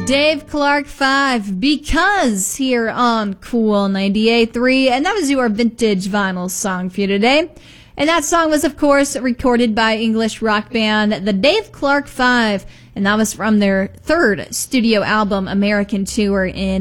Dave Clark 5, Because, here on Cool 98.3, and that was your vintage vinyl song for you today. And that song was, of course, recorded by English rock band the Dave Clark 5, and that was from their third studio album, American Tour, in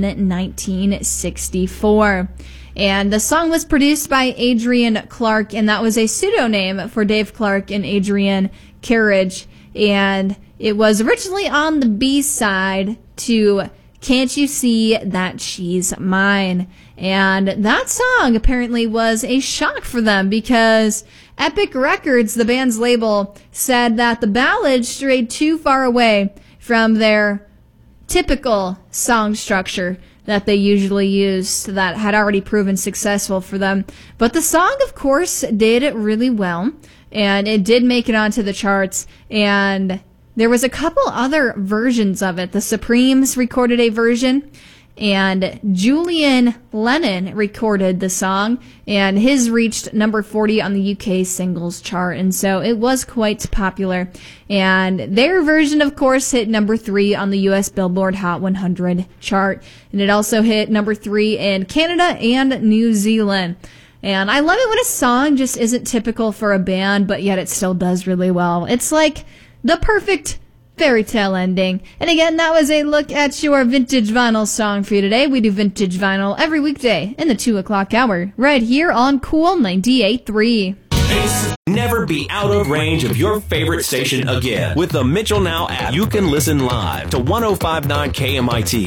1964. And the song was produced by Adrian Clark, and that was a pseudonym for Dave Clark and Adrian Carriage. And it was originally on the B-side to Can't You See That She's Mine. And that song apparently was a shock for them because Epic Records, the band's label, said that the ballad strayed too far away from their typical song structure that they usually use that had already proven successful for them. But the song, of course, did really well, and it did make it onto the charts, and there was a couple other versions of it. The Supremes recorded a version, and Julian Lennon recorded the song, and his reached number 40 on the UK singles chart, and so it was quite popular. And their version, of course, hit number 3 on the US Billboard Hot 100 chart, and it also hit number 3 in Canada and New Zealand. And I love it when a song just isn't typical for a band, but yet it still does really well. It's like the perfect fairy tale ending. And again, that was a look at your vintage vinyl song for you today. We do vintage vinyl every weekday in the 2 o'clock hour, right here on Cool 98.3. Never be out of range of your favorite station again. With the Mitchell Now app, you can listen live to 105.9 KMIT.